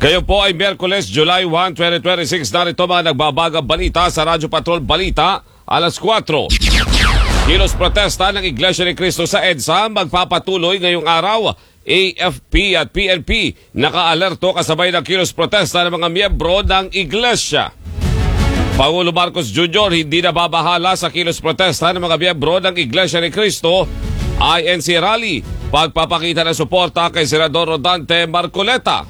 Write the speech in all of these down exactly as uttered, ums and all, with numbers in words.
Kayo po ay Miyerkules, July first, twenty twenty-six. Narito mga nagbabagang balita sa Radyo Patrol Balita, alas kwatro. Kilos protesta ng Iglesia ni Cristo sa EDSA magpapatuloy ngayong araw. A F P at P N P naka-alerto kasabay ng kilos protesta ng mga miyembro ng Iglesia. Pangulo Marcos Junior hindi na babahala sa kilos protesta ng mga miyembro ng Iglesia ni Cristo. I N C Rally, pagpapakita ng suporta kay Senador Rodante Marcoleta.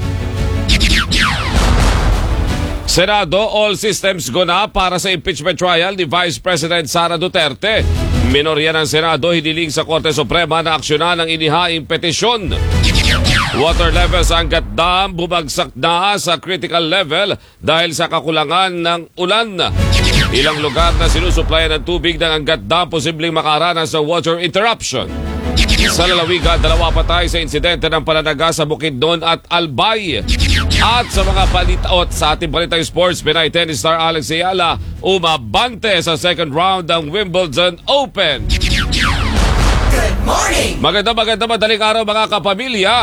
Senado, all systems go na para sa impeachment trial ni Vice President Sara Duterte. Minorya ng Senado hiniling sa Korte Suprema na aksyonan ang inihaing petisyon. Water level sa Angat Dam bumagsak na sa critical level dahil sa kakulangan ng ulan. Ilang lugar na sinusuplayan ng tubig ng Angat Dam posibleng makaranas sa water interruption. Sa lalawigan, dalawa patay sa insidente ng pananaga sa Bukidnon at Albay. At sa mga balita at sa ating balita sports, Pinay tennis star Alex Ayala umabante sa second round ng Wimbledon Open. Good morning! Maganda maganda madaling araw mga kapamilya.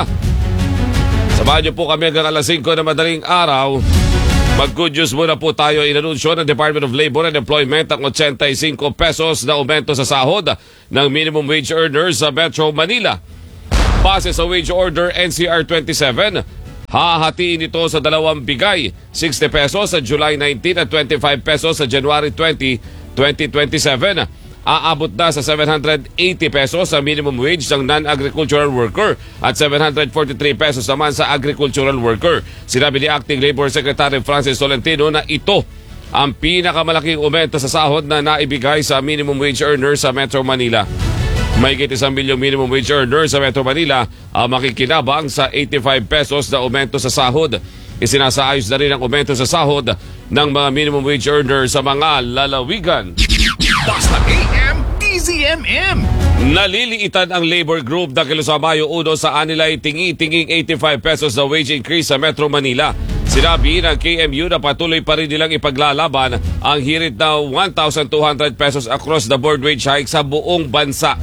Samahan niyo po kami hanggang alas singko na madaling araw. Mag-good news muna po tayo. Inanunsyo ng Department of Labor and Employment ang eighty-five pesos na aumento sa sahod ng minimum wage earners sa Metro Manila. Base sa wage order N C R twenty-seven, hahatiin ito sa dalawang bigay, sixty pesos sa July nineteenth at twenty-five pesos sa January twentieth, twenty twenty-seven. Aabot na sa seven hundred eighty pesos sa minimum wage ng non-agricultural worker at seven hundred forty-three pesos naman sa agricultural worker. Sinabi ni Acting Labor Secretary Francis Tolentino na ito ang pinakamalaking aumento sa sahod na naibigay sa minimum wage earners sa Metro Manila. Mahigit isang milyong minimum wage earners sa Metro Manila ang makikinabang sa eighty-five pesos na aumento sa sahod. Isinasaayos na rin ang aumento sa sahod ng mga minimum wage earners sa mga lalawigan. Basta A M D Z M M. Naliliitan ang labor group na Kilosabayo Uno sa anilay tingi-tinging eighty-five pesos na wage increase sa Metro Manila. Sinabi ng K M U na patuloy pa rin nilang ipaglalaban ang hirit na one thousand two hundred pesos across the board wage hike sa buong bansa.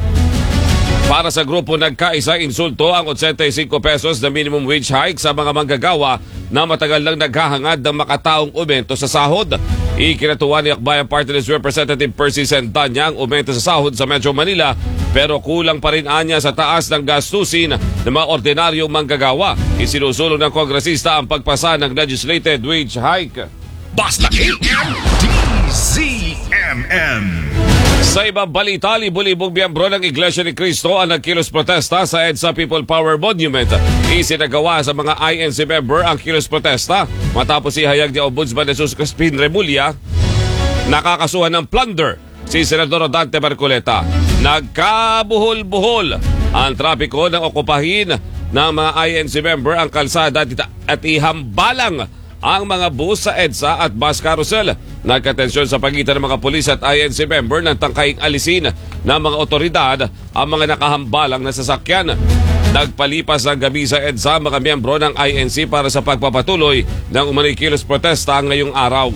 Para sa grupo nagkaisa, insulto ang eighty-five pesos na minimum wage hike sa mga manggagawa na matagal lang naghahangad ng makataong aumento sa sahod. Ikinatuwa ni Akbayan Party List Representative Percy Santana ang aumento sa sahod sa Metro Manila, pero kulang pa rin anya sa taas ng gastusin ng mga ordinaryong manggagawa. Isinusulong ng kongresista ang pagpasa ng legislated wage hike. Basta A M D Z M M. Sa ibang balita, libo-libong miyembro ng Iglesia ni Cristo ang nagkilos protesta sa EDSA People Power Monument. Isinagawa sa mga I N C member ang kilos protesta matapos ihayag ni Ombudsman Jesus Crispin Remulla nakakasuhan ng plunder si Senador Rodante Marcoleta. Nagkabuhol-buhol ang trapiko ng okupahin ng mga I N C member ang kalsada at ihambalang ang mga bus sa EDSA at bus carousel. Nagkatensyon sa pagitan ng mga pulis at I N C member ng tangkaying alisin ng mga otoridad ang mga nakahambalang na sasakyan. Nagpalipas ng gabi sa EDSA mga miyembro ng I N C para sa pagpapatuloy ng umano'y kilos protesta ngayong araw.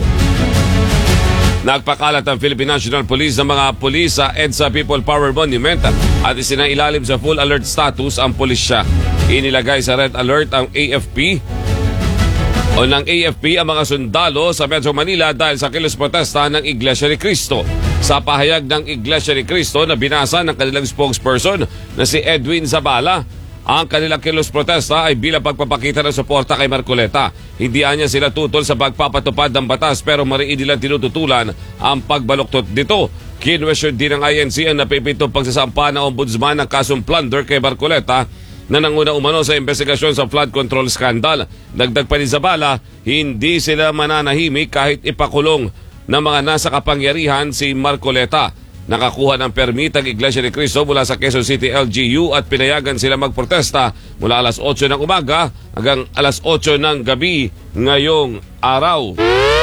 Nagpakalat ang Philippine National Police ng mga pulis sa EDSA People Power Monument at isinailalim sa full alert status ang pulisya. Inilagay sa red alert ang A F P o ng A F P ang mga sundalo sa Metro Manila dahil sa kilos protesta ng Iglesia ni Cristo. Sa pahayag ng Iglesia ni Cristo na binasa ng kanilang spokesperson na si Edwin Zabala, ang kanilang kilos protesta ay bilang pagpapakita ng suporta kay Marcoleta. Hindi anya sila tutol sa pagpapatupad ng batas pero mariin nilang tinututulan ang pagbaluktot nito. Kinwestiyon din ng I N C ang napipitong pagsasampa ng ombudsman ng kasong plunder kay Marcoleta na nanguna umano sa investigasyon sa flood control scandal. Dagdag pa ni Zabala, hindi sila mananahimik kahit ipakulong ng mga nasa kapangyarihan si Marcoleta. Nakakuha ng permit ang Iglesia ni Cristo mula sa Quezon City L G U at pinayagan sila magprotesta mula alas otso ng umaga hanggang alas otso ng gabi ngayong araw.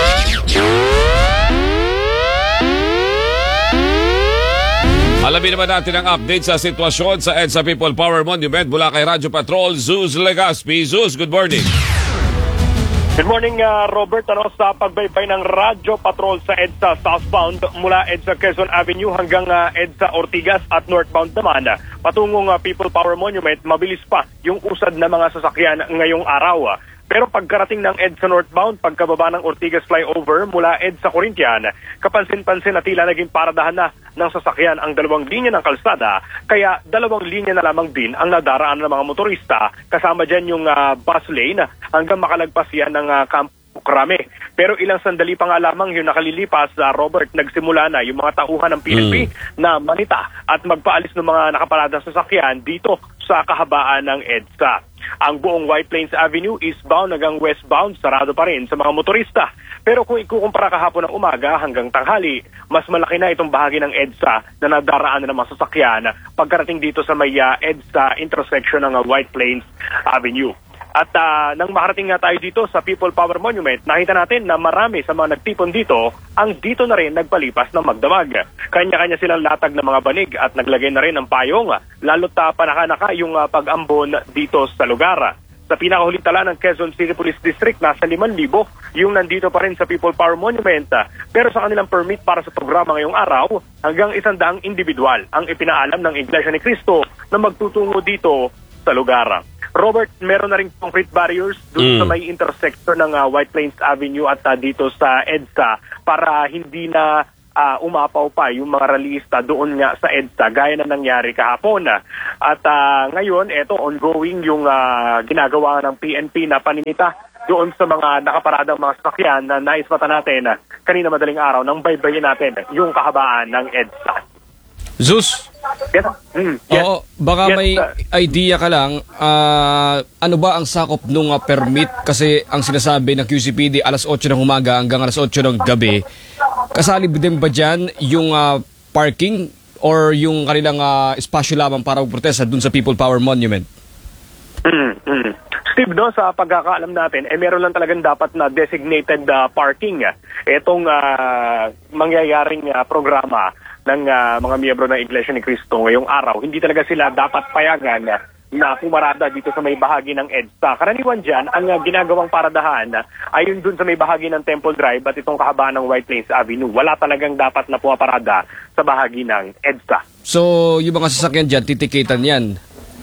Alamin naman natin ang update sa sitwasyon sa EDSA People Power Monument mula kay Radyo Patrol, Zeus Legaspi. Zeus, good morning. Good morning, uh, Robert. Ano, sa pagbaybay ng Radyo Patrol sa EDSA southbound mula EDSA Quezon Avenue hanggang uh, EDSA Ortigas at northbound naman, patungong uh, People Power Monument, mabilis pa yung usad na mga sasakyan ngayong araw. Pero pagkarating ng EDSA northbound, pagkababa ng Ortigas flyover mula EDSA Corinthian, kapansin-pansin na tila naging paradahan na ng sasakyan ang dalawang linya ng kalsada, kaya dalawang linya na lamang din ang nadaraan ng mga motorista, kasama dyan yung uh, bus lane hanggang makalagpas yan ng uh, Campo Crame. Pero ilang sandali pa nga lamang yung nakalilipas, uh, Robert, nagsimula na yung mga tauhan ng P N P mm. na manita at magpaalis ng mga nakaparadang sasakyan dito sa kahabaan ng EDSA. Ang buong White Plains Avenue eastbound hanggang westbound sarado pa rin sa mga motorista. Pero kung ikukumpara kahapon ng umaga hanggang tanghali, mas malaki na itong bahagi ng EDSA na nadaraan ng mga sasakyan pagkarating dito sa may uh, EDSA intersection ng uh, White Plains Avenue. At uh, nang makarating nga tayo dito sa People Power Monument, nakita natin na marami sa mga nagtipon dito ang dito na rin nagpalipas ng magdamag. Kanya-kanya silang latag ng mga banig at naglagay na rin ng payong, lalo't uh, panaka-naka yung uh, pag-ambon dito sa lugar. Sa pinakahuling tala ng Quezon City Police District, nasa limang libo yung nandito pa rin sa People Power Monument. Pero sa kanilang permit para sa programa ngayong araw, hanggang isang daang individual ang ipinaalam ng Iglesia ni Cristo na magtutungo dito sa lugar. Robert, meron na rin concrete barriers doon mm. sa may intersection ng uh, White Plains Avenue at uh, dito sa EDSA para hindi na uh, umapaw pa yung mga rallyista doon nga sa EDSA gaya na nangyari kahapon. At uh, ngayon, eto ongoing yung uh, ginagawa ng P N P na paninita doon sa mga nakaparadang mga sasakyan na naispata natin uh, kanina madaling araw nang baybayin natin yung kahabaan ng EDSA. Zeus, yes. Mm, yes. Oo, baka yes, may uh, idea ka lang, uh, ano ba ang sakop nung uh, permit? Kasi ang sinasabi ng Q C P D alas otso ng umaga hanggang alas otso ng gabi. Kasali din ba dyan yung uh, parking or yung kanilang uh, espasyo lamang para magprotesta dun sa People Power Monument? Mm, mm. Steve, no, sa pagkakaalam natin, eh meron lang talagang dapat na designated uh, parking. Itong uh, mangyayaring uh, programa ng uh, mga miyembro ng Iglesia ni Cristo ngayong araw, hindi talaga sila dapat payagan uh, na pumarada dito sa may bahagi ng EDSA. Karaniwan dyan, ang uh, ginagawang paradahan uh, ay yun dun sa may bahagi ng Temple Drive at itong kahabaan ng White Plains Avenue. Wala talagang dapat na pumaparada sa bahagi ng EDSA. So, yung mga sasakyan dyan, titikitan yan?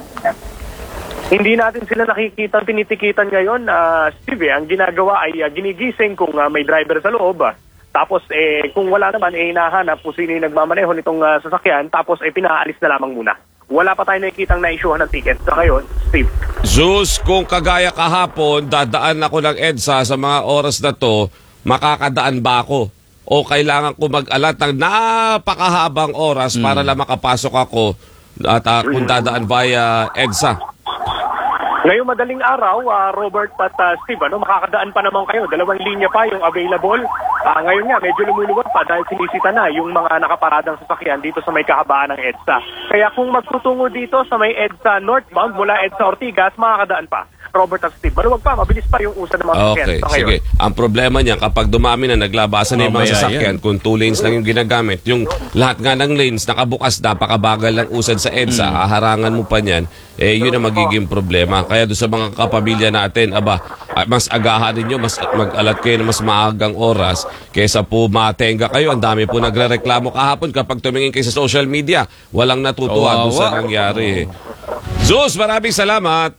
Hindi natin sila nakikita, tinitikitan ngayon. Uh, Steve, eh, ang ginagawa ay uh, ginigising kung uh, may driver sa loob. Uh, Tapos eh kung wala naman eh hinahanap kung sino yung nagmamaneho nitong uh, sasakyan, tapos eh pinaalis na lamang muna. Wala pa tayo nakikitang na-issuehan ng ticket. Sa ngayon, Steve. Zeus, kung kagaya kahapon, dadaan ako ng EDSA sa mga oras na to, makakadaan ba ako? O kailangan ko mag-alat ng napakahabang oras mm. para lang makapasok ako at uh, kung dadaan via EDSA? Ngayong madaling araw, uh, Robert at uh, Steve, ano, makakadaan pa naman kayo. Dalawang linya pa yung available. Uh, ngayon nga, medyo lumuluwag pa dahil sinisita na yung mga nakaparadang sasakyan dito sa may kahabaan ng EDSA. Kaya kung magtutungo dito sa may EDSA northbound mula EDSA Ortigas, makakadaan pa. Robert at Steve, maluwag pa, mabilis pa yung usa ng mga sasakyan. Okay, sige. Ang problema niya, kapag dumami na, naglabasan na yung mga sasakyan, kung two lanes lang yung ginagamit, yung lahat nga ng lanes nakabukas, napakabagal lang usad sa EDSA, mm. harangan mo pa niyan, eh yun ang magiging problema. Kaya doon sa mga kapamilya natin, aba, mas agahan ninyo, mas mag-alat kayo na mas maagang oras, kaysa po matenga kayo. Ang dami po nagre-reklamo kahapon kapag tumingin kayo sa social media. Walang natutuwa doon sa nangyari. Zeus, maraming salamat.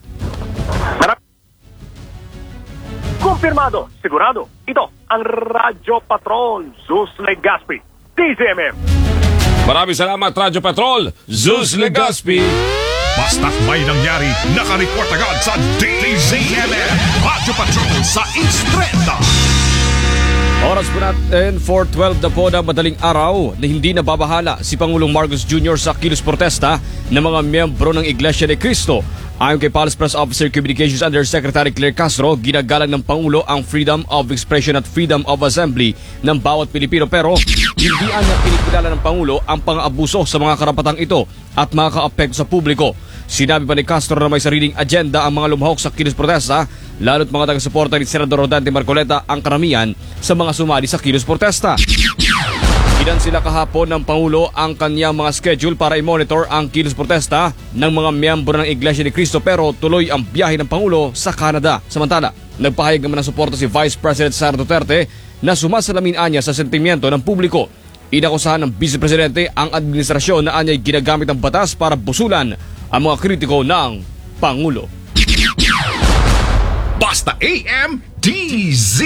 Kumpirmado, sigurado, ito ang Radyo Patrol, Zeus Legaspi, D Z M M. Maraming salamat, Radyo Patrol, Zeus Legaspi. Basta't may nangyari, nakareport agad sa D Z M M, Radyo Patrol sa Instreta. Oras po natin for twelve na po na madaling araw na hindi nababahala si Pangulong Marcos Junior sa kilos protesta ng mga miyembro ng Iglesia ni Cristo. Ayon kay Palace Press Officer Communications Undersecretary Claire Castro, ginagalang ng Pangulo ang freedom of expression at freedom of assembly ng bawat Pilipino, pero hindi anya pinikilala ng Pangulo ang pang-abuso sa mga karapatang ito at makaka-apekto sa publiko. Sinabi pa ni Castro na may sariling agenda ang mga lumahok sa kilos protesta, lalo't mga taga-suporta ni Senador Rodante Marcoleta ang karamihan sa mga sumali sa kilos protesta. Ilan sila kahapon ng Pangulo ang kanyang mga schedule para i-monitor ang kilos protesta ng mga miyembro ng Iglesia ni Cristo, pero tuloy ang biyahe ng Pangulo sa Canada. Samantala, nagpahayag naman ng suporta si Vice President Sara Duterte na sumasalamin anya sa sentimiento ng publiko. Inakusahan ng Vice Presidente ang administrasyon na anya'y ginagamit ng batas para busulan ang mga kritiko ng Pangulo. Basta Basta A M D Z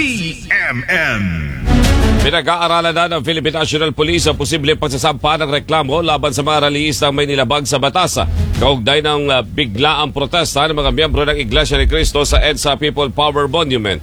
M M. Pinag-aaralan na ng Philippine National Police ang posibleng pagsasampa ng reklamo laban sa mga rallyistang may nilabag sa batas. Kaugnay ng uh, biglaang protesta ng mga miyembro ng Iglesia ni Cristo sa EDSA People Power Monument.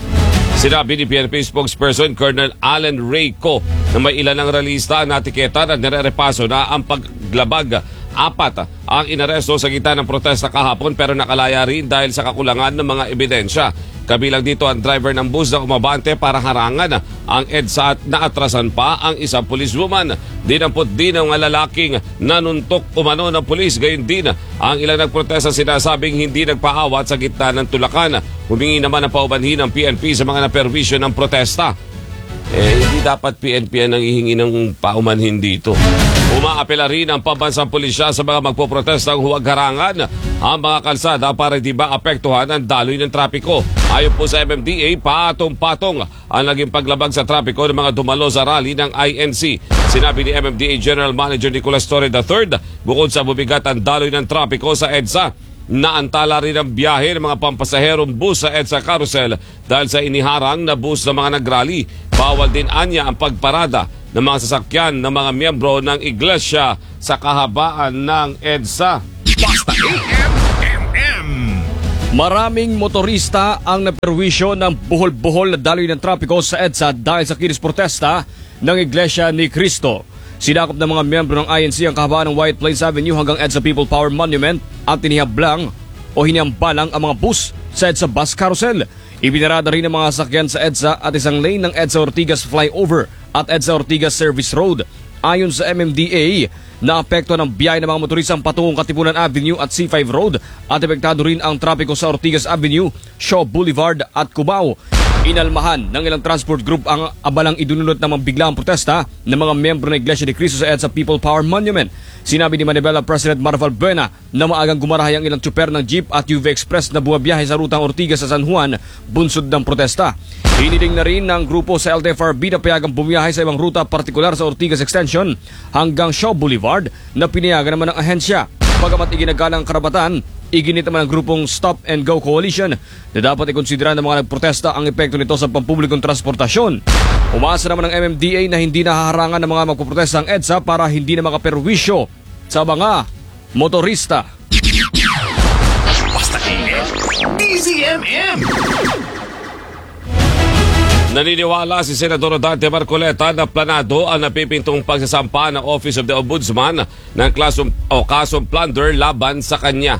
Sinabi ni P N P spokesperson Colonel Allen Reyco na may ilan ng rallyista na tiketan at nire-repaso na ang paglabag. Apat ang inaresto sa gitna ng protesta kahapon pero nakalaya rin dahil sa kakulangan ng mga ebidensya. Kabilang dito ang driver ng bus na umabante para harangan ang EDSA at naatrasan pa ang isang policewoman. Dinampot din ang lalaking nanuntok umano ng pulis. Gayon din ang ilang nagprotesta sinasabing hindi nagpaawat sa gitna ng tulakan. Humingi naman ang paumanhin ng P N P sa mga naperwisyo ng protesta. Eh, hindi dapat P N P ang nangihingi ng paumanhin dito. Umaapela rin ang pambansang pulisya sa mga magpoprotestang huwag harangan ang mga kalsada para di ba apektuhan ang daloy ng trapiko. Ayon po sa M M D A, patong-patong ang naging paglabag sa trapiko ng mga dumalo sa rally ng I N C. Sinabi ni M M D A General Manager Nicolas Torre the third, bukod sa bumigat ang daloy ng trapiko sa EDSA, naantala rin ang biyahe ng mga pampasaherong bus sa EDSA Carousel dahil sa iniharang na bus ng mga nagrally. Bawal din anya ang pagparada ng mga sasakyan ng mga miyembro ng iglesia sa kahabaan ng EDSA. Basta A M M M. Maraming motorista ang naperwisyo ng buhol-buhol na daloy ng trapiko sa EDSA dahil sa kilos protesta ng Iglesia ni Cristo. Sinakop ng mga miyembro ng I N C ang kahabaan ng White Plains Avenue hanggang EDSA People Power Monument at tinihablang o hiniambalang ang mga bus sa EDSA Bus Carousel. Ibinarada rin ang mga sasakyan sa EDSA at isang lane ng EDSA Ortigas Flyover at EDSA Ortigas Service Road. Ayon sa M M D A, naapekto ng biyahe ng mga motoristang patungong Katipunan Avenue at C five Road at epektado rin ang trapiko sa Ortigas Avenue, Shaw Boulevard at Cubao. Inalmahan ng ilang transport group ang abalang idunulot ng mga biglaang protesta ng mga miyembro ng Iglesia ni Cristo sa EDSA People Power Monument. Sinabi ni Manibela President Marval Buena na maagang gumarahay ang ilang tsuper ng jeep at U V Express na bumabiyahe sa rutang Ortigas sa San Juan, bunsod ng protesta. Hiniling na rin ng grupo sa L T F R B na payagang bumiyahe sa ibang ruta partikular sa Ortigas Extension hanggang Shaw Boulevard na pinayagan naman ng ahensya. Bagamat iginagalang karapatan, iginit naman ang grupong Stop and Go Coalition na dapat ikonsidera ng mga nagprotesta ang epekto nito sa pampublikong transportasyon. Umaasa naman ng M M D A na hindi nahaharangan ng mga magpoprotesta ang EDSA para hindi na makaperwisyo sa mga motorista. Basta A M D Z M M. Naniniwala si Senador Dante Marcoleta na planado ang napipintong pagsasampa ng Office of the Ombudsman ng klasong, o kasong plunder laban sa kanya.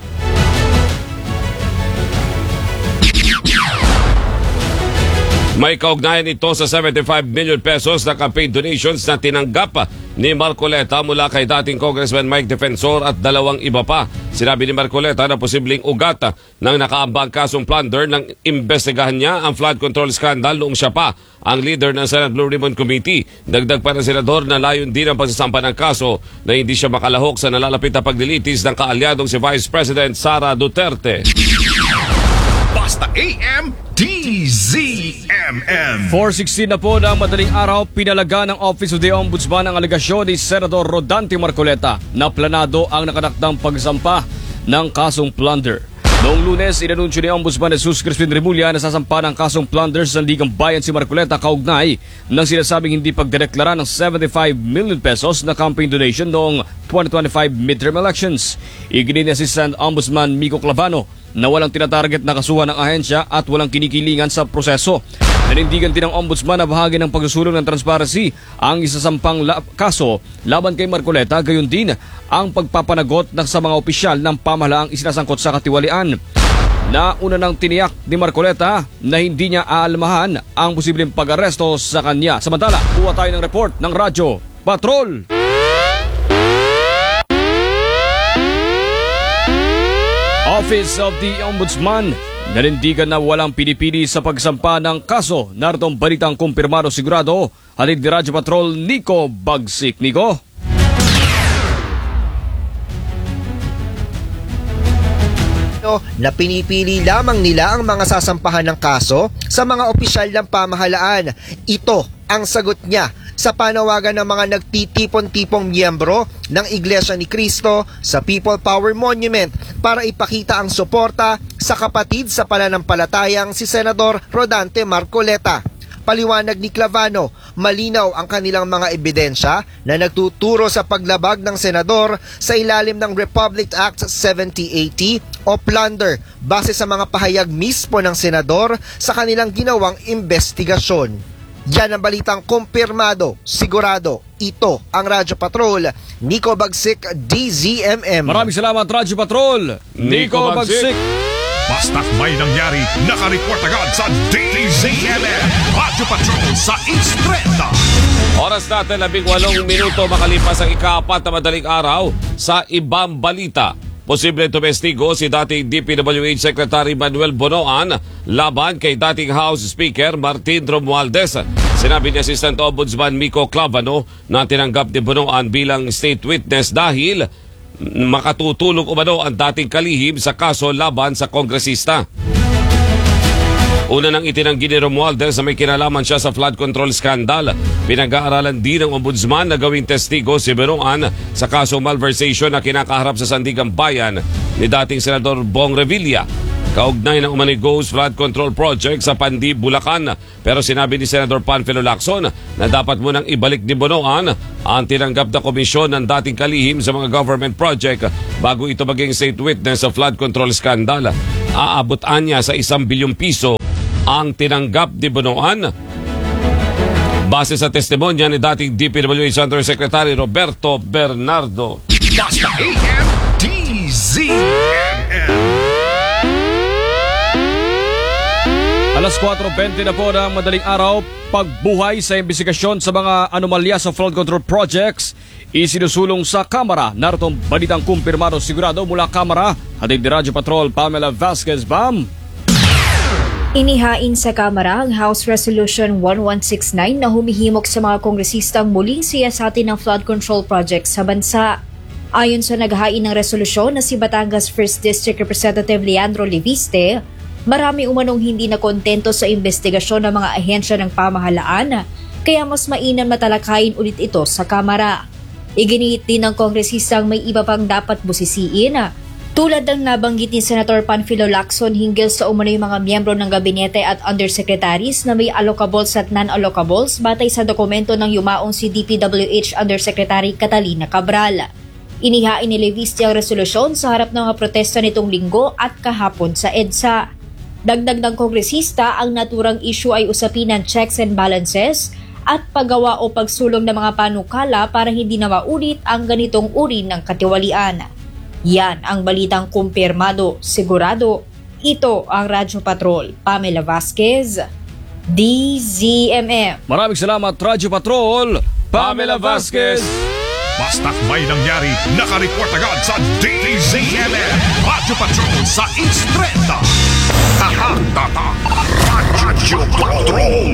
May kaugnayan ito sa seventy-five million pesos na campaign donations na tinanggap ni Marcoleta mula kay dating Congressman Mike Defensor at dalawang iba pa. Sinabi ni Marcoleta na posibleng ugat ng nakaambang kasong plunder nang imbestigahan niya ang flood control scandal noong siya pa ang leader ng Senate Blue Ribbon Committee. Dagdag pa ng senador na layon din ang pagsasampa ng kaso na hindi siya makalahok sa nalalapit na paglilitis ng kaalyadong si Vice President Sara Duterte. Basta A M D Z M M. four sixteen na po ng madaling araw, pinalaga ng Office of the Ombudsman ang alegasyon ni Senador Rodante Marcoleta na planado ang nakanakdang pagsampa ng kasong plunder. Noong Lunes, inanunsyo ni Ombudsman Jesus Crispin Remulla na sasampa ng kasong plunder sa Sandigang Bayan si Marcoleta kaugnay ng sinasabing hindi pagdedeklara ng seventy-five million pesos na campaign donation noong twenty twenty-five midterm elections. Iginin ni Assistant Ombudsman Miko Clavano na walang tinatarget na kasuhan ng ahensya at walang kinikilingan sa proseso. Nanindigan din ng Ombudsman na bahagi ng pagsusulong ng transparency ang isasampang la- kaso laban kay Marcoleta, gayon din ang pagpapanagot ng sa mga opisyal ng pamahalaang isinasangkot sa katiwalian. Nauna nang tiniyak ni Marcoleta na hindi niya aalmahan ang posibleng pag-aresto sa kanya. Samantala, kuha tayo ng report ng Radyo Patrol. Office of the Ombudsman, nanindigan na walang pinipili sa pagsampa ng kaso. Narito ang balitang kumpirmado sigurado. Halid ni Radyo Patrol, Nico Bagsik. Nico? Na pinipili lamang nila ang mga sasampahan ng kaso sa mga opisyal ng pamahalaan. Ito ang sagot niya sa panawagan ng mga nagtitipon-tipong miyembro ng Iglesia ni Cristo sa People Power Monument para ipakita ang suporta sa kapatid sa pananampalatayang si Senador Rodante Marcoleta. Paliwanag ni Clavano, malinaw ang kanilang mga ebidensya na nagtuturo sa paglabag ng senador sa ilalim ng Republic Act seventy eighty o plunder base sa mga pahayag mismo ng senador sa kanilang ginawang investigasyon. Yan ang balitang kumpirmado, sigurado. Ito ang Radyo Patrol, Nico Bagsik, D Z M M. Maraming salamat, Radyo Patrol, Nico Bagsik. Basta't may nangyari, nakareport agad sa D Z M M. Radyo Patrol sa Instrenta. Oras natin, labing walong minuto makalipas ang ikaapat na madaling araw sa ibang balita. Posible tumestigo si dating D P W H Secretary Manuel Bonoan laban kay dating House Speaker Martin Romualdez. Sinabi ni Assistant Ombudsman Miko Clavano na tinanggap ni Bonoan bilang state witness dahil makatutulong umano ang dating kalihim sa kaso laban sa kongresista. Una nang itinanggi ni Romualdez na may kinalaman siya sa flood control scandal. Pinag-aaralan din ng ombudsman na gawing testigo si Bonoan sa kasong malversation na kinakaharap sa Sandigang Bayan ni dating Senador Bong Revilla. Kaugnay ng umano'y Ghost Flood Control Project sa Pandi, Bulacan. Pero sinabi ni Senador Panfilo Lacson na dapat munang ibalik ni Bonoan ang tinanggap na komisyon ng dating kalihim sa mga government project bago ito maging state witness sa flood control scandal. Aabot niya sa isang bilyong piso ang tinanggap ni Bonoan. Base sa testimonya ni dating D P W H Undersecretary Roberto Bernardo. Basta A M D Z M M. Alas kwatro twenty na po ng madaling araw, pagbuhay sa imbestigasyon sa mga anomalya sa flood control projects, isinusulong sa Kamara. Narito ang balitang kumpirmado sigurado mula Kamara. Hatid ni Radyo Patrol, Pamela Vasquez. Bam! Inihain sa Kamara ang House Resolution eleven sixty-nine na humihimok sa mga kongresistang muling siyasatin ng flood control projects sa bansa. Ayon sa naghain ng resolusyon na si Batangas first District Representative Leandro Leviste, marami umanong hindi na kontento sa investigasyon ng mga ahensya ng pamahalaan, kaya mas mainam matalakayin ulit ito sa Kamara. Iginiit din ng kongresistang may iba pang dapat busisiin, tulad ng nabanggit ni Senator Panfilo Lacson hinggil sa umano'y mga miyembro ng gabinete at undersecretaries na may allocables at non-allocables batay sa dokumento ng yumaong si D P W H Undersecretary Catalina Cabral. Inihain ni Leviste ang resolusyon sa harap ng mga protesta nitong linggo at kahapon sa EDSA. Dagdag ng kongresista, ang naturang issue ay usapin ng checks and balances at paggawa o pagsulong ng mga panukala para hindi na maulit ang ganitong uri ng katiwalian. Yan ang balitang kumpirmado, sigurado. Ito ang Radyo Patrol, Pamela Vasquez, D Z M M. Maraming salamat, Radyo Patrol, Pamela Vasquez. Basta't may nangyari, nakareport agad sa D Z M M. Radyo Patrol sa Instrenta. Tatak, Radyo Patrol.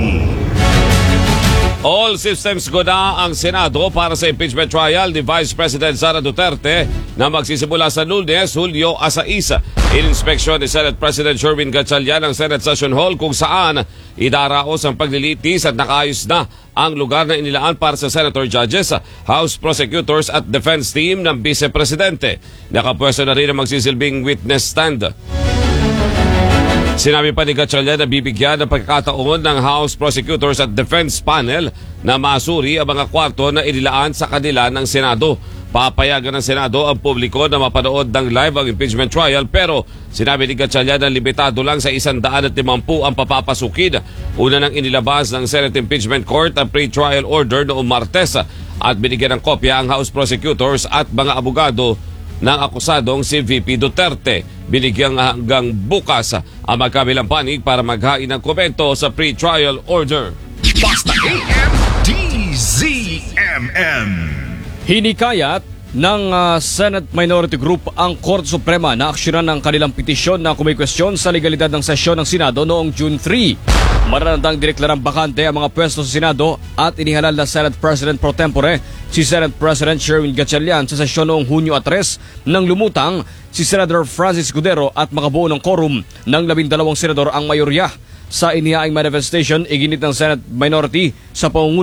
All systems go na ang Senado para sa impeachment trial ni Vice President Sara Duterte na magsisimula sa Lunes, Hulyo sais. Ininspeksyon ni Senate President Sherwin Gatchalian ang Senate Session Hall kung saan idaraos ang paglilitis at nakaayos na ang lugar na inilaan para sa Senator Judges, House Prosecutors at Defense Team ng Vice Presidente. Nakapwesto na rin ang magsisilbing witness stand. Sinabi pa ni Gatchalian na bibigyan ng pagkakataon ng House Prosecutors at Defense Panel na masuri ang mga kwarto na inilaan sa kanila ng Senado. Papayagan ng Senado ang publiko na mapanood ng live ang impeachment trial, pero sinabi ni Gatchalian na limitado lang sa one hundred fifty ang papapasukin. Una nang inilabas ng Senate Impeachment Court ang pre-trial order noong Martes at binigyan ng kopya ang House Prosecutors at mga abogado ng akusadong si V P Duterte. Binigyan hanggang bukas ang magkabilang panig para maghain ng komento sa pre-trial order. Basta A M D Z M M. Hinikayat ng uh, Senate Minority Group ang Korte Suprema na aksyonan ng kanilang petisyon na kumikwestiyon sa legalidad ng sesyon ng Senado noong June three. Maranatang dineklarang bakante ang mga pwesto sa Senado at inihalal na Senate President pro tempore si Senate President Sherwin Gatchalian sa sesyon noong Hunyo tres nang lumutang si Senator Francis Cudero at makabuo ng quorum ng labindalawang senador ang mayorya. Sa inihaing manifestation, iginit ng Senate Minority sa pangunguna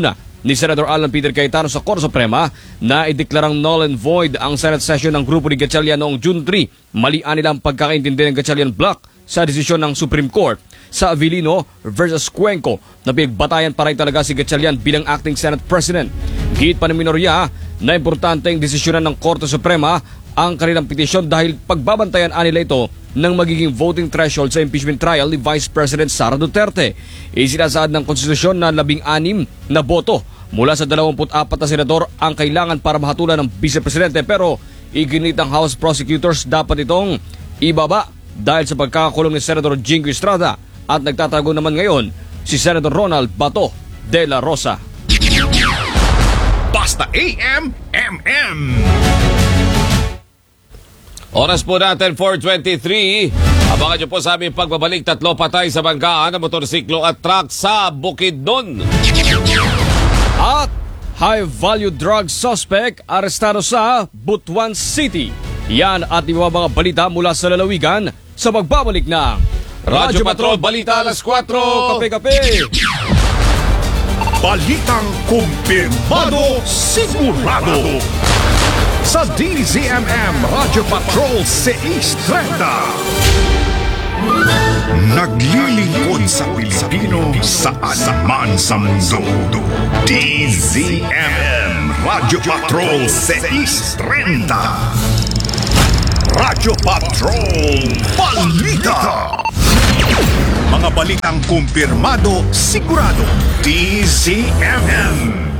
ni Senador Alan Peter Cayetano sa Korte Suprema na ideklarang null and void ang Senate session ng grupo ni Gatchalian noong June three. Malian nila ang pagkakaintindi ng Gatchalian Block sa desisyon ng Supreme Court. Sa Avellino versus Cuenco, na pinagbatayan pa rin talaga si Gatchalian bilang acting Senate President. Gihit pa ng minorya na importanteng desisyonan ng Korte Suprema ang kanilang petisyon dahil pagbabantayan nila ito ng magiging voting threshold sa impeachment trial ni Vice President Sara Duterte. Isinasaad ng konstitusyon na labing anim na boto mula sa dalawampu't apat na senador ang kailangan para mahatulan ng Vice Presidente, pero iginit ng House Prosecutors dapat itong ibaba dahil sa pagkakakulong ni Senador Jingo Estrada. At nagtatago naman ngayon si Senator Ronald Bato de la Rosa. Basta A M M M. Oras po natin four twenty-three. Abangan niyo po sa aming pagbabalik. Tatlo patay sa banggaan ng motorsiklo at truck sa Bukidnon. At high-value drug suspect arestado sa Butuan City. Yan at iba mga balita mula sa lalawigan sa magbabalik ng Radyo Patrol Balita alas kwatro. Kape-kape. Balitang kumpirmado, sigurado. Sa D Z M M Radyo Patrol six thirty. Naglilingkod sa Pilipino saan man sa mundo. D Z M M Radyo Patrol six thirty. Radyo Patrol Balita. Mga balitang kumpirmado, sigurado. D Z M M.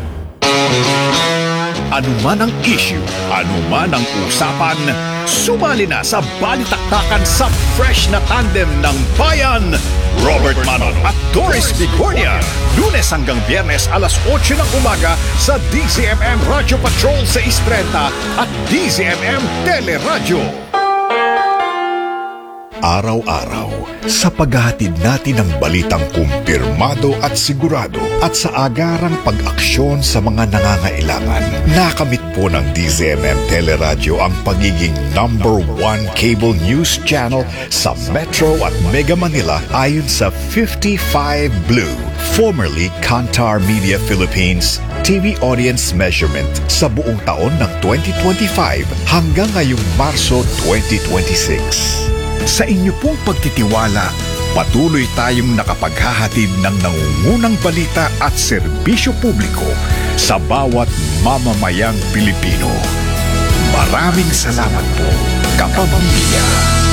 Ano man ang issue, ano man ang usapan, sumali na sa balitaktakan sa fresh na tandem ng bayan. Robert Manon at Doris Bigornia. Lunes hanggang Biyernes alas otso ng umaga sa D Z M M Radyo Patrol six thirty at D Z M M Teleradyo. Araw-araw, sa paghahatid natin ng balitang kumpirmado at sigurado at sa agarang pag-aksyon sa mga nangangailangan, nakamit po ng D Z M M Teleradyo ang pagiging number one cable news channel sa Metro at Mega Manila ayon sa fifty-five Blue, formerly Kantar Media Philippines, T V audience measurement sa buong taon ng twenty twenty-five hanggang ngayong Marso twenty twenty-six. Sa inyo pong pagtitiwala, patuloy tayong nakapaghahatid ng nangungunang balita at serbisyo publiko sa bawat mamamayang Pilipino. Maraming salamat po, kapamilya.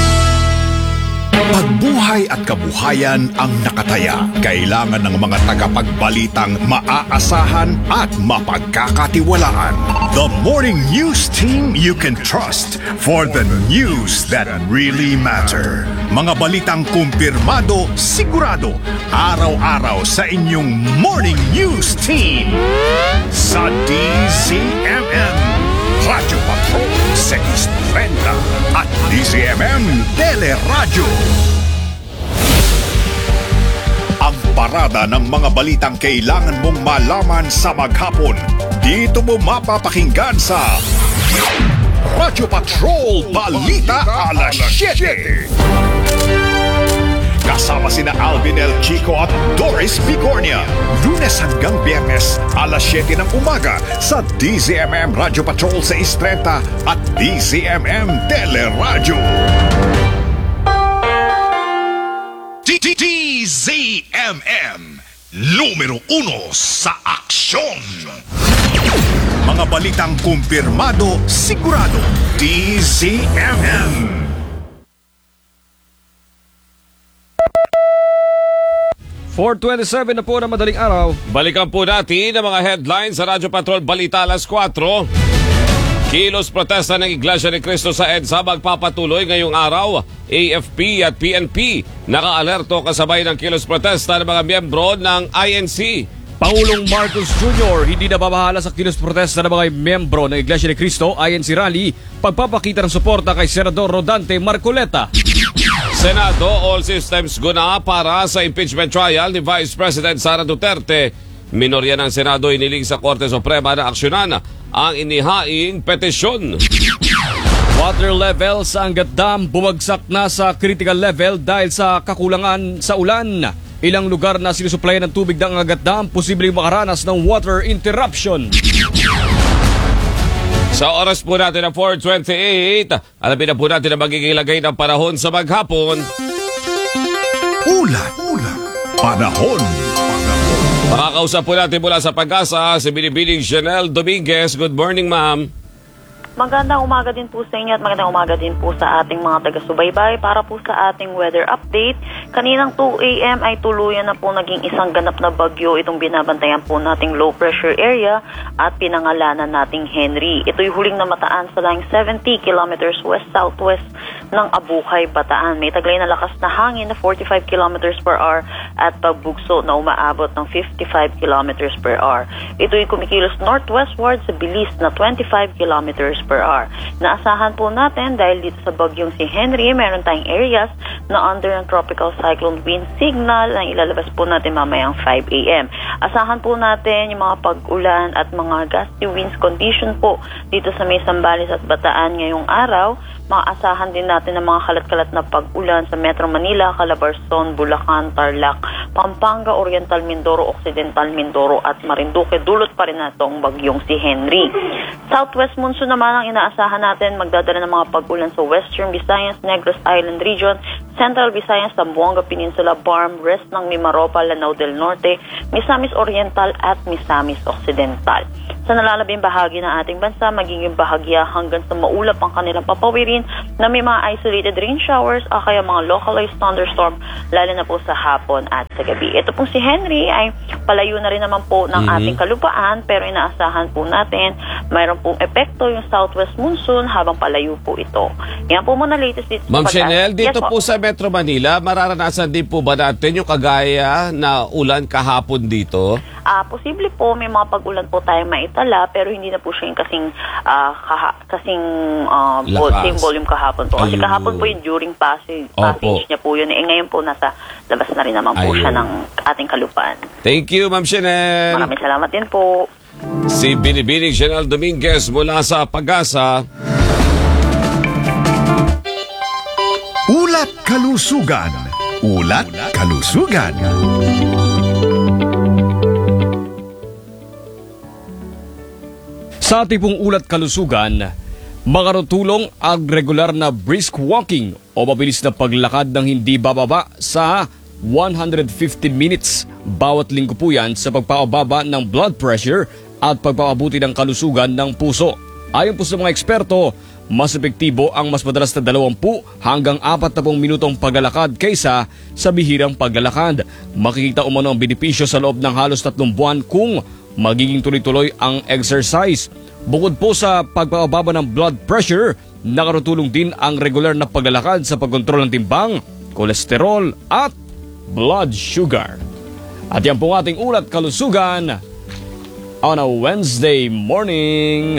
Pagbuhay at kabuhayan ang nakataya. Kailangan ng mga tagapagbalitang maaasahan at mapagkakatiwalaan. The morning news team you can trust for the news that really matter. Mga balitang kumpirmado, sigurado, araw-araw sa inyong morning news team. Sa D Z M M, Radyo Patrol six thirty at D Z M M Teleradyo. Ang parada ng mga balitang kailangan mong malaman sa maghapon. Dito mo mapapakinggan sa Radyo Patrol Balita alas siyete. Kasama sina Alvin El Chico at Doris Bigornia. Lunes hanggang Biyernes, alas siyete ng umaga sa D Z M M Radyo Patrol six thirty at D Z M M Teleradyo. D Z M M, numero uno sa aksyon. Mga balitang kumpirmado, sigurado. D Z M M. four twenty-seven na po na madaling araw. Balikan po natin ang mga headlines sa Radyo Patrol Balita alas kwatro. Kilos protesta ng Iglesia ni Cristo sa EDSA magpapatuloy ngayong araw. A F P at P N P naka-alerto kasabay ng kilos protesta ng mga miyembro ng I N C. Pangulong Marcos Junior hindi na babahala sa kilos protesta ng mga miyembro ng Iglesia ni Cristo I N C Rally pagpapakita ng suporta kay Senador Rodante Marcoleta. Senado, all systems go na para sa impeachment trial ni Vice President Sara Duterte. Minorya ng Senado iniling sa Korte Suprema na aksyonan ang inihaing petisyon. Water level sa Angat Dam bumagsak na sa critical level dahil sa kakulangan sa ulan. ilang lugar na sinusuplayan ng tubig ng Angat Dam posibleng makaranas ng water interruption. Sa oras po natin na four twenty-eight, alamin na po natin ang magiging lagay ng panahon sa maghapon. Ulat, ulat, panahon. Makakausap po natin mula sa Pag-asa si Binibining Janelle Dominguez. Good morning, ma'am. Magandang umaga din po sa inyo at magandang umaga din po sa ating mga taga-subaybay para po sa ating weather update. Kaninang two a.m. ay tuluyan na po naging isang ganap na bagyo itong binabantayan po nating low pressure area at pinangalanan nating Henry. Ito'y huling namataan sa line seventy kilometers west-southwest ng Abuhay, Bataan. May taglay na lakas na hangin na forty-five kilometers per hour at pagbugso na umaabot ng fifty-five kilometers per hour. Ito'y kumikilos northwestward sa bilis na twenty-five kilometers per hour. Naasahan po natin dahil dito sa bagyong si Henry, meron tayong areas na under ng tropical cyclone wind signal na ilalabas po natin mamayang five a.m. Asahan po natin yung mga pag-ulan at mga gusty winds condition po dito sa may Zambales at Bataan ngayong araw. Maasahan din natin ng mga kalat-kalat na pag-ulan sa Metro Manila, Calabarzon, Bulacan, Tarlac, Pampanga, Oriental Mindoro, Occidental Mindoro at Marinduque. Dulot pa rin na itong bagyong si Henry. Southwest monsoon naman ang inaasahan natin, magdadala ng mga pag-ulan sa Western Visayas, Negros Island Region, Central Visayas, Zamboanga Peninsula, Barm, rest ng Mimaropa, Lanao del Norte, Misamis Oriental at Misamis Occidental. Sa nalalabing bahagi ng ating bansa, magiging bahagya hanggang sa maulap ang kanilang papawirin na may mga isolated rain showers o kaya mga localized thunderstorm lalo na po sa hapon at sa gabi. Ito pong si Henry ay palayo na rin naman po ng Mm-hmm. ating kalupaan pero inaasahan po natin mayroon pong epekto yung southwest monsoon habang palayo po ito. Yan po muna latest dito. Ma'am sa Chanel, dito yes, po sa Metro Manila, mararanasan din po ba natin yung kagaya na ulan kahapon dito? Ah, posible po may mga pag-ulan po tayong maitala pero hindi na po siya yung kasing ah, kaha- kasing ah, vol- Lakas. same volume kahapon po. Kasi Ayun. kahapon po yung during passage, Opo. passage niya po yun. Eh ngayon po nasa labas na rin naman po Ayun. siya ng ating kalupaan. Thank you, Ma'am Chanel. Maraming salamat din po. Si Binibining Janelle Dominguez mula sa Pag-asa. Ulat kalusugan. Ulat kalusugan. Sa ating pong ulat kalusugan, makatutulong ang regular na brisk walking o mabilis na paglakad ng hindi bababa sa one hundred fifteen minutes bawat linggo po yan sa pagpapababa ng blood pressure at pagpapabuti ng kalusugan ng puso. Ayon po sa mga eksperto, mas epektibo ang mas madalas na dalawampu hanggang apat na pong minutong paglalakad kaysa sa bihirang paglalakad. Makikita umano ang benepisyo sa loob ng halos tatlong buwan kung magiging tuloy-tuloy ang exercise. Bukod po sa pagpapababa ng blood pressure, nakatutulong din ang regular na paglalakad sa pagkontrol ng timbang, kolesterol at blood sugar. At yan po ang ating ulat kalusugan on a Wednesday morning.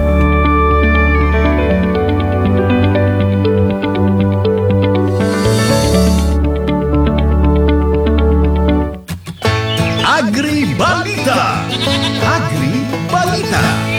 Agri-Balita. Agri-Balita.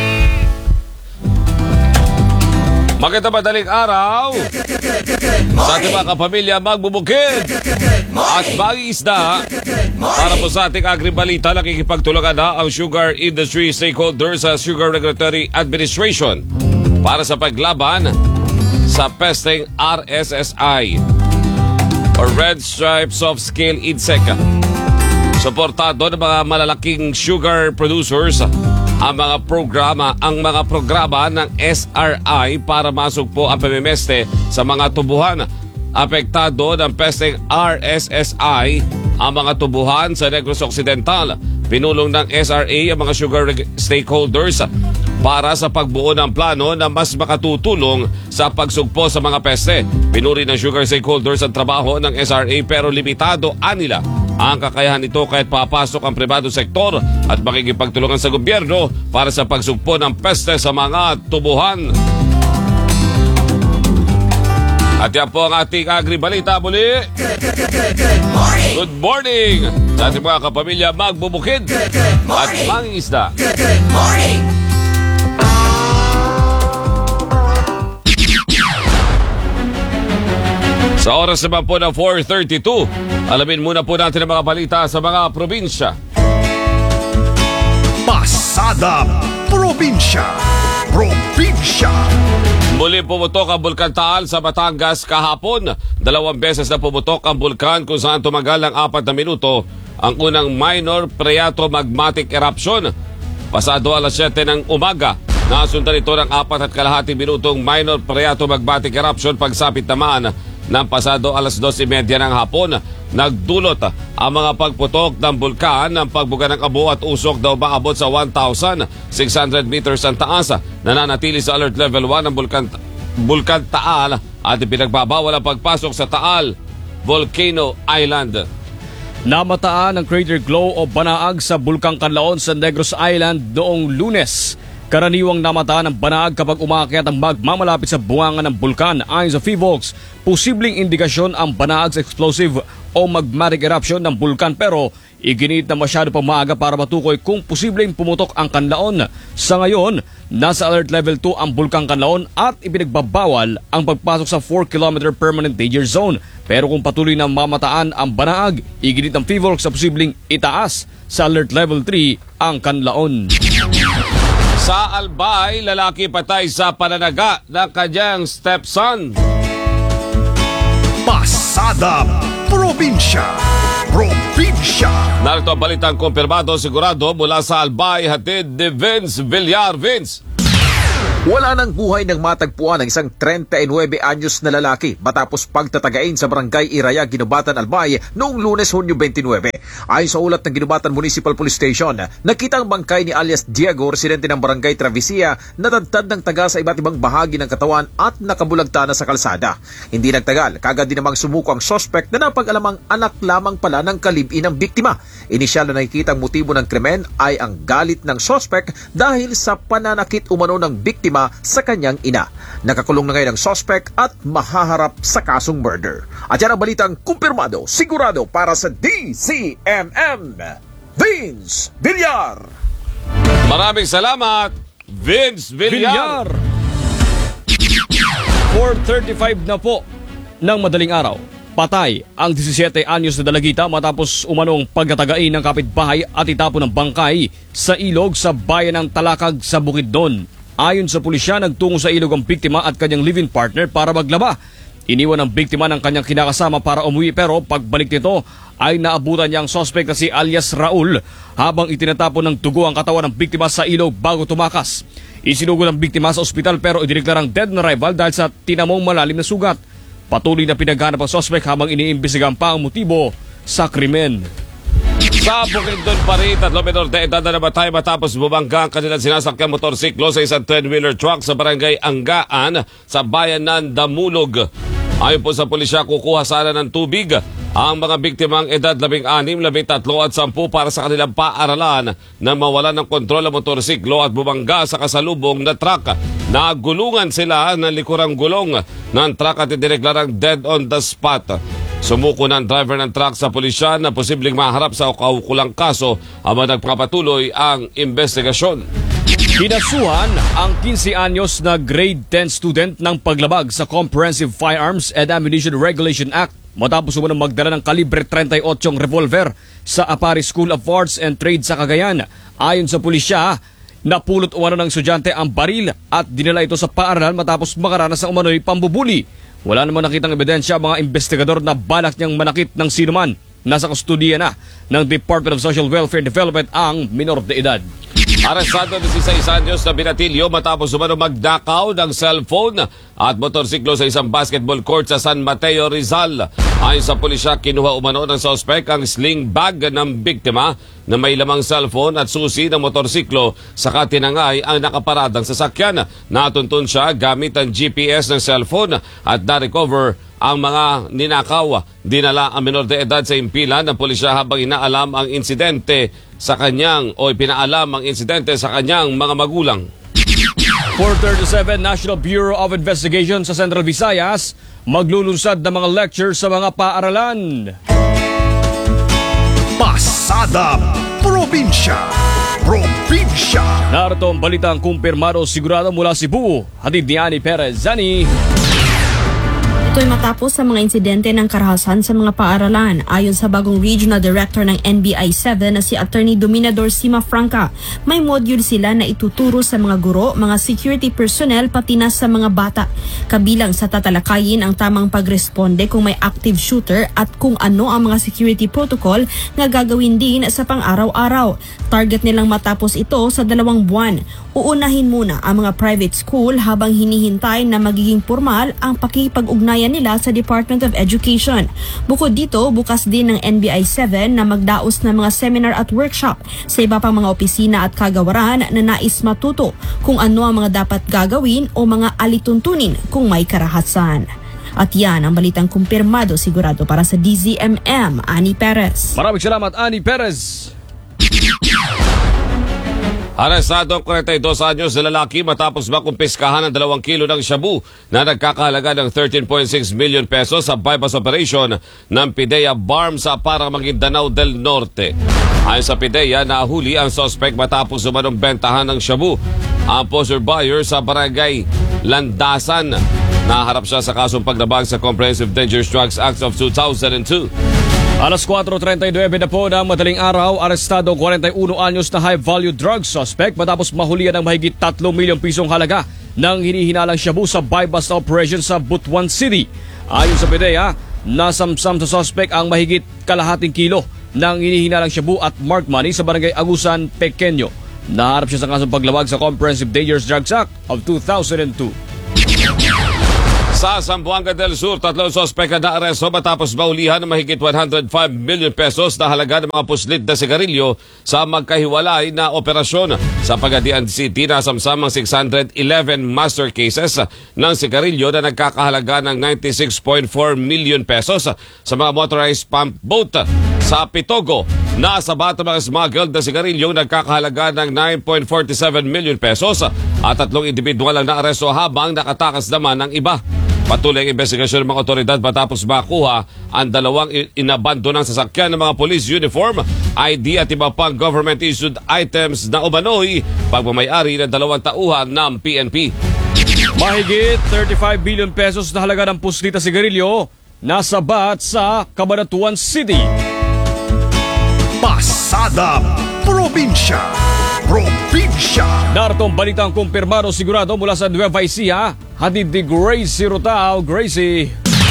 Magandang madaling araw sa ating mga kapamilya magbubukid at mangingisda. Para po sa ating agribalita, nakikipagtulungan na ang sugar industry stakeholders sa Sugar Regulatory Administration para sa paglaban sa pesteng R S S I or Red Stripe Soft Scale Insect. Suportado ng mga malalaking sugar producers ang mga programa ang mga programa ng S R I para masok po ang pamimeste sa mga tubuhan. Apektado ng pesteng R S S I ang mga tubuhan sa Negros Occidental. Pinulong ng S R A ang mga sugar stakeholders para sa pagbuo ng plano na mas makatutulong sa pagsugpo sa mga peste. Pinuri ng sugar stakeholders ang trabaho ng S R A pero limitado anila ang kakayahan nito kahit papasok ang pribado sektor at makikipagtulungan sa gobyerno para sa pagsugpo ng peste sa mga tubuhan. At yan po ang ating agribalita muli. Good morning sa ating mga kapamilya magbubukid at mangingisda. Sa oras naman po ng four thirty-two, alamin muna po natin ang mga balita sa mga probinsya. Pasada Probinsya. Probinsya. Muli pumutok ang Bulkan Taal sa Batangas kahapon. Dalawang beses na pumutok ang bulkan kung saan tumagal ng apat na minuto ang unang minor phreatomagmatic eruption. Pasado alas siyete ng umaga, nasundan ito ng apat at kalahating minutong minor phreatomagmatic eruption pagsapit naman ng pasado alas dos trenta ng hapon. Nagdulot ang mga pagputok ng bulkan ng pagbuga ng abo at usok daw maabot sa one thousand six hundred meters ang taas. Nananatili sa alert level one ang Bulkan, Bulkan Taal at ipinagbabawal ang pagpasok sa Taal Volcano Island. Namataan ang crater glow o banaag sa Bulkang Canlaon sa Negros Island noong Lunes. Karaniwang namataan ang banaag kapag umaakyat ang magma malapit sa bungangan ng bulkan. Ayon sa Fivox, posibleng indikasyon ang banaag sa explosive o magmatic eruption ng bulkan pero iginit na masyado pang maaga para matukoy kung posibleng pumutok ang Canlaon. Sa ngayon, nasa alert level two ang Bulkang Canlaon at ipinagbabawal ang pagpasok sa four kilometer permanent danger zone. Pero kung patuloy na mamataan ang banaag, iginit ng Fivox sa posibleng itaas sa alert level three ang Canlaon. Sa Albay, lalaki patay sa pananaga ng kanyang stepson. Pasada Probinsya. Probinsya. Narito ang balitang kumpirmado sigurado mula sa Albay, hatid ni Vince Villar. Vince. Wala nang buhay ng matagpuan ng isang thirty-nine anyos na lalaki matapos pagtatagain sa barangay Iraya, Ginubatan, Albay noong Lunes, Hunyo twenty-nine. Ayon sa ulat ng Ginubatan Municipal Police Station, nakita ang bangkay ni alias Diego, residente ng barangay Travesía, natadtad ng taga sa iba't ibang bahagi ng katawan at nakabulagta na sa kalsada. Hindi nagtagal, kagad din namang sumuko ang suspect na napag-alamang anak lamang pala ng kalib-in ng biktima. Inisyal na nakikita ang motibo ng krimen ay ang galit ng suspect dahil sa pananakit umano ng biktima sa kanyang ina. Nakakulong na ngayon ang suspect at mahaharap sa kasong murder. At yan ang balitang kumpirmado, sigurado para sa D C M M. Vince Villar. Maraming salamat, Vince Villar. four thirty-five na po ng madaling araw. Patay ang seventeen anyos na dalagita matapos umanong pagtatagain ng kapitbahay at itapon ng bangkay sa ilog sa bayan ng Talakag sa Bukidnon. Ayon sa pulisya, nagtungo sa ilog ang biktima at kanyang live-in partner para maglaba. Iniwan ng biktima ng kanyang kinakasama para umuwi pero pagbalik nito ay naabutan niya ang suspect na si alias Raul habang itinatapon ng dugo ang katawan ng biktima sa ilog bago tumakas. Isinugo ng biktima sa ospital pero idineklarang dead na rival dahil sa tinamong malalim na sugat. Patuloy na pinaghanap ang suspect habang iniimbestigahan pa ang motibo sa krimen. Sa Bukidnon pa rin, tatlong menor de edad na namatay matapos bumangga ang kanilang sinasakyang motorsiklo sa isang ten-wheeler truck sa barangay Anggaan sa bayan ng Damulog. Ayon po sa pulisya, kukuha sana ng tubig ang mga biktimang edad labing anim, labing tatlo at sampu para sa kanilang paaralan na mawalan ng kontrol ang motorsiklo at bumangga sa kasalubong na truck. Nagulungan sila ng likurang gulong ng truck at idineklarang dead on the spot. Sumuko ng driver ng truck sa pulisya na posibleng maharap sa kaukulang kaso habang nagpapatuloy ang investigasyon. Kinasuhan ang fifteen anyos na grade ten student ng paglabag sa Comprehensive Firearms and Ammunition Regulation Act matapos umunang magdala ng kalibre thirty-eight revolver sa Apari School of Arts and Trade sa Cagayan. Ayon sa pulisya, napulot umano ng estudyante ang baril at dinala ito sa paaralan matapos makaranas ng umano'y pambubuli. Wala namang nakitang ebidensya mga investigador na balak niyang manakit ng sinuman. Nasa kustudiya na ng Department of Social Welfare and Development ang minor de edad. Arestado ng sixty-six anyos na binatilyo matapos umano magdakaw ng cellphone at motorsiklo sa isang basketball court sa San Mateo, Rizal. Ayon sa pulisya, kinuha umano ng suspect ang sling bag ng biktima na may lamang cellphone at susi ng motorsiklo saka tinangay ang nakaparadang sasakyan. Natuntun siya gamit ang G P S ng cellphone at na-recover ang mga ninakaw. Dinala ang minor de edad sa impilan ng pulisya habang inaalam ang insidente sa kanyang o ipinaalam ang insidente sa kanyang mga magulang. four thirty-seven National Bureau of Investigation sa Central Visayas maglulunsad ng mga lecture sa mga paaralan. Pasada Probinsya. Probinsya. Narito ang balitang kumpirmado sigurado mula Cebu. Hatid ni Ani Perez. Zani. Ito'y matapos sa mga insidente ng karahasan sa mga paaralan. Ayon sa bagong Regional Director ng N B I seven na si Attorney Dominador Sima Franca, may module sila na ituturo sa mga guro, mga security personnel pati na sa mga bata. Kabilang sa tatalakayin ang tamang pagresponde kung may active shooter at kung ano ang mga security protocol na gagawin din sa pang-araw-araw. Target nilang matapos ito sa dalawang buwan. Uunahin muna ang mga private school habang hinihintay na magiging formal ang pakipag-ugnayan nila sa Department of Education. Bukod dito, bukas din ng N B I seven na magdaos ng mga seminar at workshop sa iba pang mga opisina at kagawaran na nais matuto kung ano ang mga dapat gagawin o mga alituntunin kung may karahasan. At yan ang balitang kumpirmado sigurado para sa D Z M M, Ani Perez. Maraming salamat, Ani Perez. Arestado ang forty-two anyos na lalaki matapos makumpiskahan ng dalawang kilo ng shabu na nagkakahalaga ng thirteen point six million pesos sa bypass operation ng PIDEA Barm sa Parang Maguindanao del Norte. Ayon sa PIDEA, nahuli ang suspect matapos umanong bentahan ng shabu ang poster buyer sa barangay Landasan. Naharap siya sa kasong paglabag sa Comprehensive Dangerous Drugs Act of two thousand two. Alas four thirty-nine na po ng madaling araw, arestado forty-one anyos na high-value drug suspect matapos mahulihan ng mahigit tatlong milyong pisong halaga ng hinihinalang shabu sa bypass operation sa Butuan City. Ayon sa PIDEA, nasamsam sa suspect ang mahigit kalahating kilo ng hinihinalang shabu at marked money sa barangay Agusan, Pequeño. Naharap siya sa kasong paglabag sa Comprehensive Dangerous Drugs Act of two thousand two. Sa Zamboanga del Sur, tatlong sospek na aresto matapos maulihan ng mahigit one hundred five million pesos na halaga ng mga puslit na sigarilyo sa magkahiwalay na operasyon. Sa Pagadian City, nasamsamang six hundred eleven master cases ng sigarilyo na nagkakahalaga ng ninety-six point four million pesos sa mga motorized pump boat. Sa Pitogo, nasabat ang mga smuggled na sigarilyo nagkakahalaga ng nine point four seven million pesos at tatlong individual ang naaresto habang nakatakas naman ng iba. Patuloy ang investigasyon ng mga otoridad matapos makuha ang dalawang inabando ng sasakyan ng mga police uniform, I D at iba pang government-issued items na umano'y pagmamayari ng dalawang tauhan ng P N P. Mahigit thirty-five billion pesos na halaga ng puslita sigarilyo nasabat sa Cabanatuan City. Pasada Probinsya. Probinsya. Narito ang balitang kumpirmado sigurado mula sa Nueva Ecija. Hatid ni Gracie Rutao. Gracie.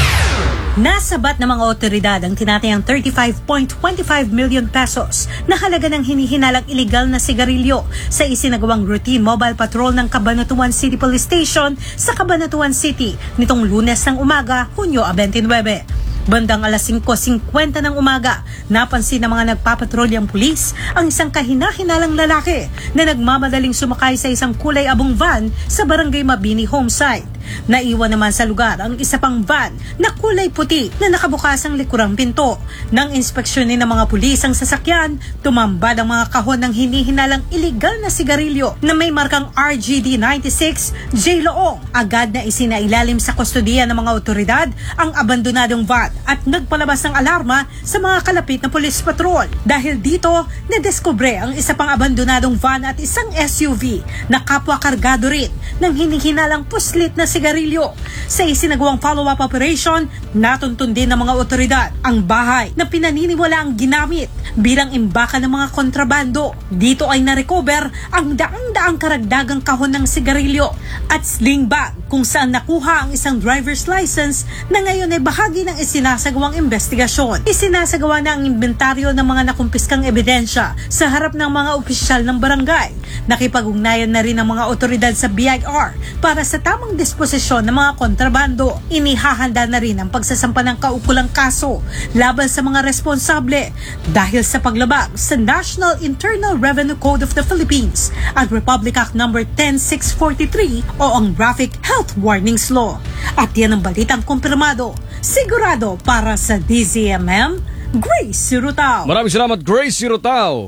Nasabat ng mga otoridad ang tinatayang thirty-five point two five million pesos na halaga ng hinihinalang iligal na sigarilyo sa isinagawang routine mobile patrol ng Cabanatuan City Police Station sa Cabanatuan City nitong Lunes ng umaga, Hunyo twenty-nine. Bandang alas five fifty ng umaga, napansin ng mga nagpapatrolyang pulis ang isang kahinahinalang lalaki na nagmamadaling sumakay sa isang kulay abong van sa Barangay Mabini Homesite. Naiwan naman sa lugar ang isa pang van na kulay puti na nakabukas ang likurang pinto. Nang inspeksyonin ng mga pulis ang sasakyan, tumambad ang mga kahon ng hinihinalang iligal na sigarilyo na may markang R G D ninety-six J Loong. Agad na isinailalim sa kustodiya ng mga otoridad ang abandonadong van at nagpalabas ng alarma sa mga kalapit na police patrol. Dahil dito, nadeskubre ang isa pang abandonadong van at isang S U V na kapwa kargado rin ng hinihinalang puslit na sigarilyo. Sa isinagawang follow-up operation, natuntun din ng mga otoridad ang bahay na pinaniniwala ang ginamit bilang imbaka ng mga kontrabando. Dito ay narecover ang daang-daang karagdagang kahon ng sigarilyo at sling bag kung saan nakuha ang isang driver's license na ngayon ay bahagi ng isinasagawang investigasyon. Isinasagawa na ang inventaryo ng mga nakumpiskang ebidensya sa harap ng mga opisyal ng barangay. Nakipag-ugnayan na rin ang mga otoridad sa B I R para sa tamang disposisyon ng mga kontrabando. Inihahanda na rin ang pagsasampa ng kaukulang kaso laban sa mga responsable dahil sa paglabag sa National Internal Revenue Code of the Philippines at Republic Act number ten six forty-three o ang Traffic Health Warnings Law. At yan ang balitang kumpirmado. Sigurado para sa D Z M M, Gracie Rutao. Maraming salamat, Gracie Rutao.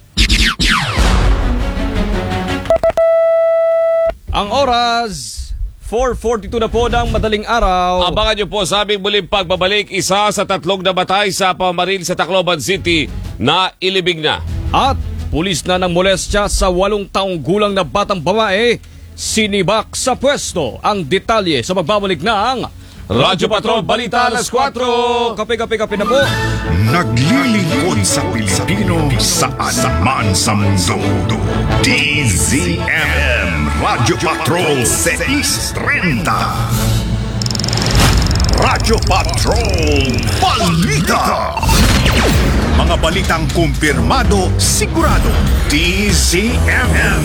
Ang oras, four forty-two na po ng madaling araw. Abangan niyo po sa aming muling pagbabalik, isa sa tatlong namatay sa pamaril sa Tacloban City na ilibing na. At pulis na ng molestya sa walong taong gulang na batang babae, sinibak sa pwesto. Ang detalye sa magbabalik ng Radyo Patrol Balita alas kwatro. Kape, kape, kape na po. Naglilingkod sa Pilipino saan man sa mundo. D Z M M Radyo Patrol six thirty. Radyo Patrol Balita. Mga balitang kumpirmado, sigurado. D Z M M.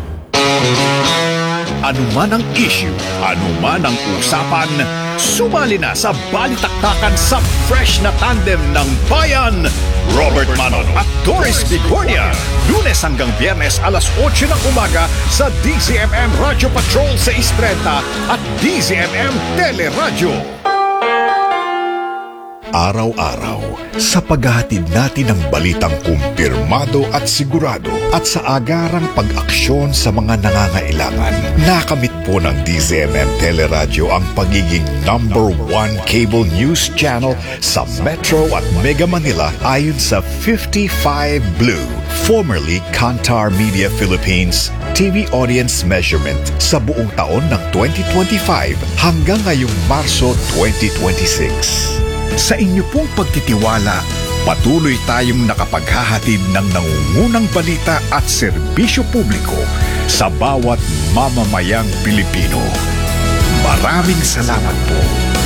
Ano man ang issue, ano man ang usapan, sumali na sa balitaktakan sa fresh na tandem ng bayan. Robert Manon at Doris Bigornia. Lunes hanggang Biyernes alas otso ng umaga sa D Z M M Radyo Patrol six thirty at D Z M M Teleradyo. Araw-araw, sa paghahatid natin ng balitang kumpirmado at sigurado at sa agarang pag-aksyon sa mga nangangailangan, nakamit po ng D Z M M Teleradyo ang pagiging number one cable news channel sa Metro at Mega Manila ayon sa fifty-five Blue, formerly Kantar Media Philippines, T V audience measurement sa buong taon ng twenty twenty-five hanggang ngayong Marso twenty twenty-six. Sa inyo pong pagtitiwala, patuloy tayong nakapaghahatid ng nangungunang balita at serbisyo publiko sa bawat mamamayang Pilipino. Maraming salamat po.